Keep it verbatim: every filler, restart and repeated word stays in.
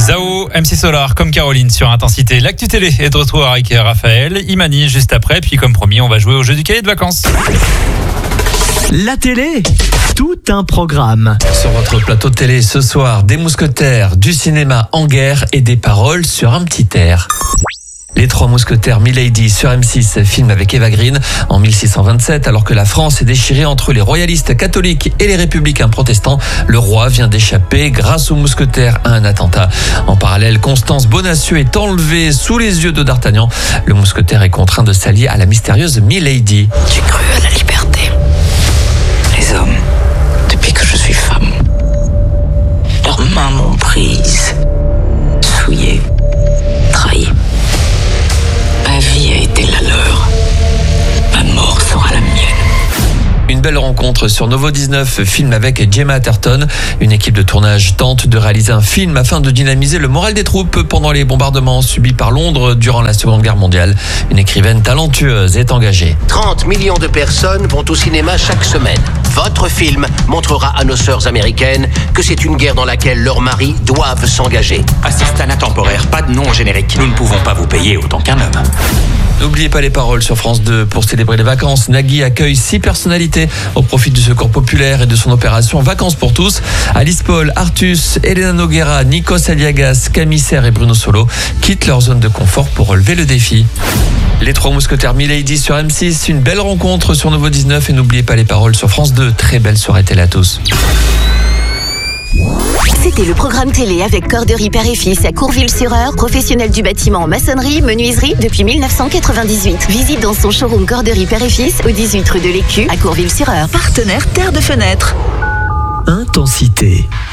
Zao, M C Solar, comme Caroline sur Intensité. L'actu télé est de retour avec Raphaël, Imani juste après. Puis comme promis, on va jouer au jeu du cahier de vacances. La télé, tout un programme. Sur votre plateau de télé ce soir, des mousquetaires, du cinéma en guerre et des paroles sur un petit air. Les Trois Mousquetaires Milady sur M six, film avec Eva Green en mille six cent vingt-sept, alors que la France est déchirée entre les royalistes catholiques et les républicains protestants. Le roi vient d'échapper grâce aux mousquetaires à un attentat. En parallèle, Constance Bonacieux est enlevée sous les yeux de D'Artagnan. Le mousquetaire est contraint de s'allier à la mystérieuse Milady. J'ai cru à la liberté. Les hommes, depuis que je suis femme, leurs mains m'ont prise, souillée, trahie. Ma vie a été la leur. Ma mort sera la mienne. Une belle rencontre sur Novo dix-neuf, film avec Gemma Atherton. Une équipe de tournage tente de réaliser un film afin de dynamiser le moral des troupes pendant les bombardements subis par Londres durant la Seconde Guerre mondiale. Une écrivaine talentueuse est engagée. trente millions de personnes vont au cinéma chaque semaine. Votre film montrera à nos sœurs américaines que c'est une guerre dans laquelle leurs maris doivent s'engager. Assistana temporaire, pas de nom au générique. Nous ne pouvons pas vous payer autant qu'un homme. N'oubliez pas les paroles sur France deux. Pour célébrer les vacances, Nagui accueille six personnalités au profit du Secours populaire et de son opération Vacances pour tous. Alice Paul, Artus, Elena Noguera, Nikos Aliagas, Camille Serre et Bruno Solo quittent leur zone de confort pour relever le défi. Les Trois Mousquetaires Milady sur M six, une belle rencontre sur Novo dix-neuf et n'oubliez pas les paroles sur France deux. Très belle soirée télé à tous. C'était le programme télé avec Corderie Père et Fils à Courville-sur-Eure, professionnel du bâtiment en maçonnerie, menuiserie depuis mille neuf cent quatre-vingt-dix-huit. Visite dans son showroom Corderie Père et Fils au dix-huit rue de l'Écu à Courville-sur-Eure. Partenaire Terre de Fenêtre. Intensité.